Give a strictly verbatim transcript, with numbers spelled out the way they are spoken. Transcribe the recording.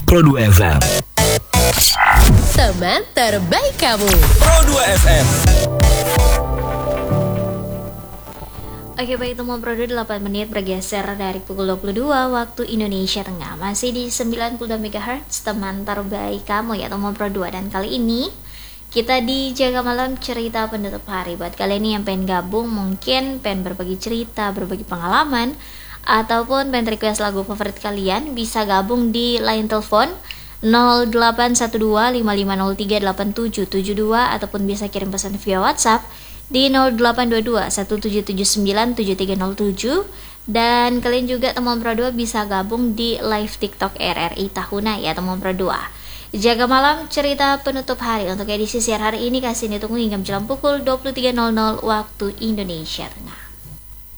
Pro dua F M. Teman terbaik kamu. Pro dua F M. Oke, baik, teman Pro dua delapan menit bergeser dari pukul dua puluh dua waktu Indonesia Tengah. Masih di sembilan puluh dua megahertz, teman terbaik kamu ya teman Pro dua. Dan kali ini kita di Jaga Malam Cerita Penutup Hari. Buat kalian ini yang pengen gabung, mungkin pengen berbagi cerita, berbagi pengalaman, ataupun pengen request lagu favorit kalian, bisa gabung di line telepon nol delapan satu dua lima lima nol tiga delapan tujuh tujuh dua, ataupun bisa kirim pesan via WhatsApp di nol delapan dua dua satu tujuh tujuh sembilan tujuh tiga nol tujuh. Dan kalian juga teman Pro dua bisa gabung di live TikTok R R I Tahuna ya teman Pro dua. Jaga Malam Cerita Penutup Hari untuk edisi siar hari ini kasih ditunggu hingga menjelang pukul dua puluh tiga nol nol waktu Indonesia Tengah.